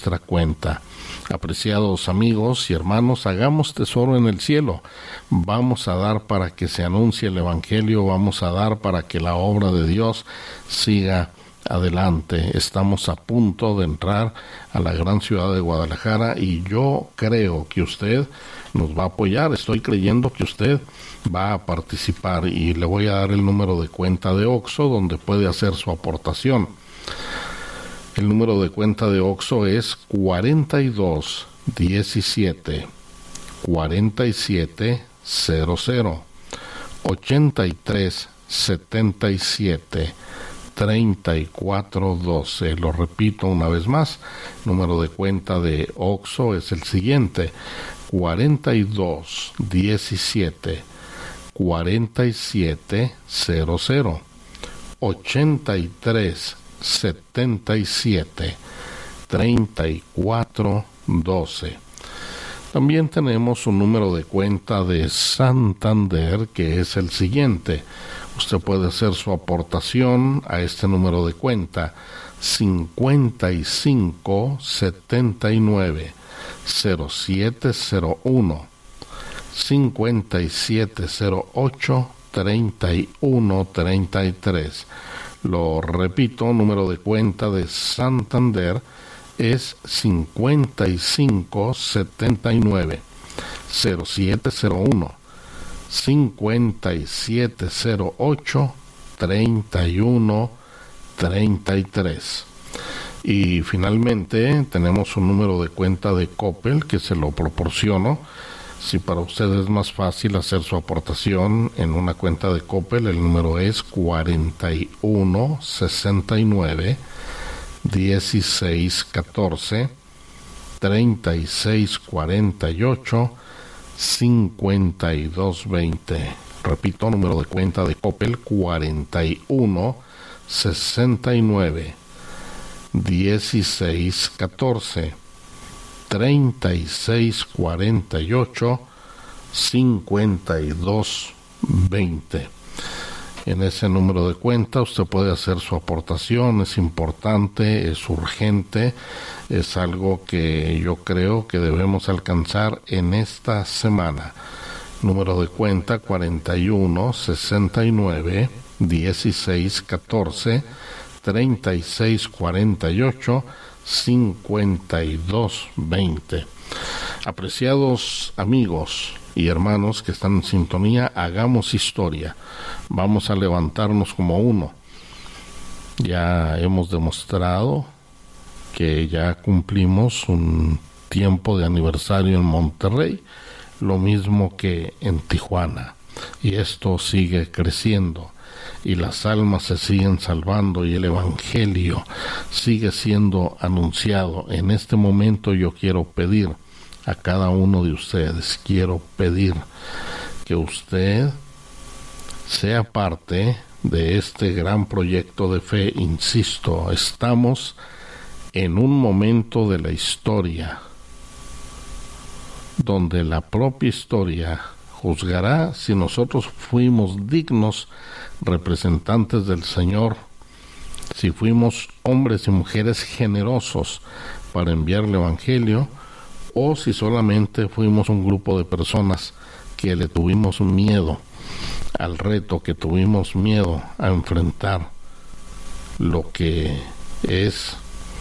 nuestra cuenta. Apreciados amigos y hermanos, hagamos tesoro en el cielo. Vamos a dar para que se anuncie el Evangelio, vamos a dar para que la obra de Dios siga adelante. Estamos a punto de entrar a la gran ciudad de Guadalajara y yo creo que usted nos va a apoyar. Estoy creyendo que usted va a participar y le voy a dar el número de cuenta de OXXO donde puede hacer su aportación. El número de cuenta de OXXO es 42 17 47 00 83 77 34 12. Lo repito una vez más, el número de cuenta de OXXO es el siguiente: 42 17 47 00 83 77 34 12. También tenemos un número de cuenta de Santander que es el siguiente. Usted puede hacer su aportación a este número de cuenta: 55 79 0701 5708 31 33. Lo repito, número de cuenta de Santander es 55 79 0701 5708 31 33. Y finalmente tenemos un número de cuenta de Coppel que se lo proporciono. Si para usted es más fácil hacer su aportación en una cuenta de Coppel, el número es 41 69 16 14 36 48 52 20. Repito, número de cuenta de Coppel: 41 69 16 14 36 48 52 20. En ese número de cuenta usted puede hacer su aportación. Es importante, es urgente, es algo que yo creo que debemos alcanzar en esta semana. Número de cuenta: 41 69 16 14 36 48 52 20. Apreciados amigos y hermanos que están en sintonía, hagamos historia. Vamos a levantarnos como uno. Ya hemos demostrado que ya cumplimos un tiempo de aniversario en Monterrey, lo mismo que en Tijuana, y esto sigue creciendo y las almas se siguen salvando y el Evangelio sigue siendo anunciado. En este momento yo quiero pedir a cada uno de ustedes, quiero pedir que usted sea parte de este gran proyecto de fe. Insisto, estamos en un momento de la historia donde la propia historia juzgará si nosotros fuimos dignos representantes del Señor, si fuimos hombres y mujeres generosos para enviar el Evangelio, o si solamente fuimos un grupo de personas que le tuvimos miedo al reto, que tuvimos miedo a enfrentar lo que es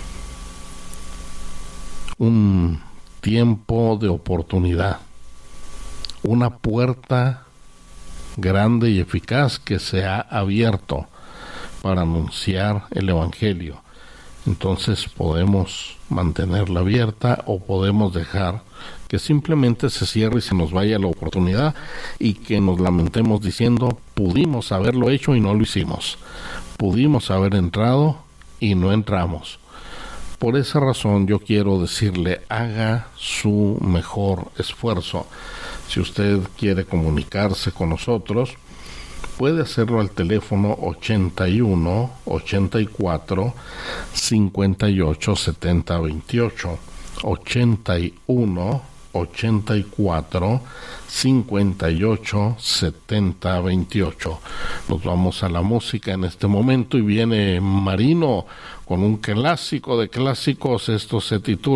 un tiempo de oportunidad, una puerta grande y eficaz que se ha abierto para anunciar el Evangelio. Entonces podemos mantenerla abierta o podemos dejar que simplemente se cierre y se nos vaya la oportunidad y que nos lamentemos diciendo: pudimos haberlo hecho y no lo hicimos, pudimos haber entrado y no entramos. Por esa razón yo quiero decirle: haga su mejor esfuerzo. Si usted quiere comunicarse con nosotros, puede hacerlo al teléfono 81 84 58 70 28, 81 84 58 70 28. Nos vamos a la música en este momento y viene Marino con un clásico de clásicos. Esto se titula